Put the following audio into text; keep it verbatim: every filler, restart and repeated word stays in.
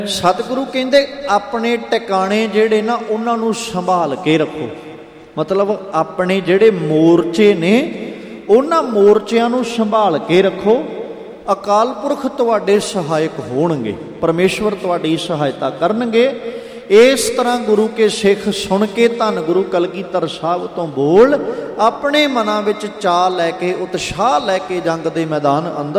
ਸਤਿਗੁਰੂ ਕਹਿੰਦੇ ਆਪਣੇ ਟਿਕਾਣੇ ਜਿਹੜੇ ਨਾ ਉਹਨਾਂ ਨੂੰ ਸੰਭਾਲ ਕੇ ਰੱਖੋ। ਮਤਲਬ ਆਪਣੇ ਜਿਹੜੇ ਮੋਰਚੇ ਨੇ ਉਹਨਾਂ ਮੋਰਚਿਆਂ ਨੂੰ ਸੰਭਾਲ ਕੇ ਰੱਖੋ। ਅਕਾਲ ਪੁਰਖ ਤੁਹਾਡੇ ਸਹਾਇਕ ਹੋਣਗੇ, ਪਰਮੇਸ਼ਵਰ ਤੁਹਾਡੀ ਸਹਾਇਤਾ ਕਰਨਗੇ। ਇਸ ਤਰ੍ਹਾਂ ਗੁਰੂ ਕੇ ਸਿੱਖ ਸੁਣ ਕੇ ਧੰਨ ਗੁਰੂ ਕਲਗੀਧਰ ਸਾਹਿਬ ਤੋਂ ਬੋਲ ਆਪਣੇ ਮਨਾਂ ਵਿੱਚ ਚਾਅ ਲੈ ਕੇ, ਉਤਸ਼ਾਹ ਲੈ ਕੇ ਜੰਗ ਦੇ ਮੈਦਾਨ ਅੰਦਰ